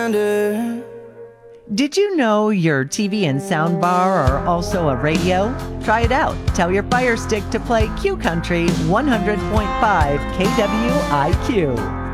wonder. Did you know your TV and soundbar are also a radio? Try it out. Tell your Fire Stick to play Q Country 100.5 KWIQ.